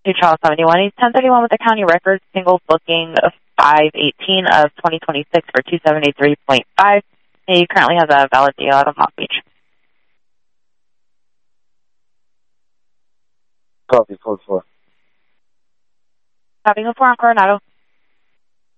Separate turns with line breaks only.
Charles 71. He's 1031 with the county record, single booking of 5/18 of 2026 for 2783.5. He currently has a valid deal out of Long Beach.
Copy, 4-4.
Copy, 4 on Coronado.